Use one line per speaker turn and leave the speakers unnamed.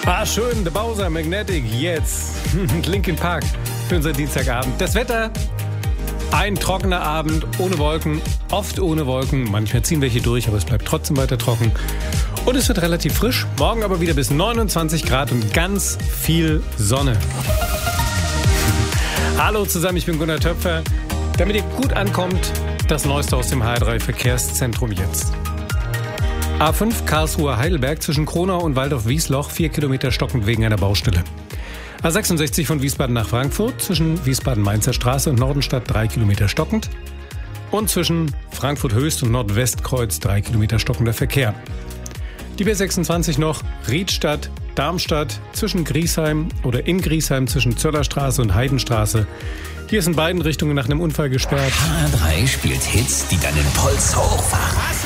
Schön, der Bowser Magnetic jetzt. Linkin Park für unseren Dienstagabend. Das Wetter, ein trockener Abend, ohne Wolken, oft ohne Wolken. Manchmal ziehen welche durch, aber es bleibt trotzdem weiter trocken. Und es wird relativ frisch. Morgen aber wieder bis 29 Grad und ganz viel Sonne. Hallo zusammen, ich bin Gunnar Töpfer. Damit ihr gut ankommt, das Neueste aus dem HR3 Verkehrszentrum jetzt. A5 Karlsruhe-Heidelberg zwischen Kronau und Waldorf-Wiesloch 4 Kilometer stockend wegen einer Baustelle. A66 von Wiesbaden nach Frankfurt zwischen Wiesbaden-Mainzer Straße und Nordenstadt 3 Kilometer stockend. Und zwischen Frankfurt-Höchst und Nordwestkreuz 3 Kilometer stockender Verkehr. Die B26 noch Riedstadt, Darmstadt zwischen Griesheim oder in Griesheim zwischen Zöllerstraße und Heidenstraße. Hier ist in beiden Richtungen nach einem Unfall gesperrt.
HR3 spielt Hits, die deinen Puls hochfahren.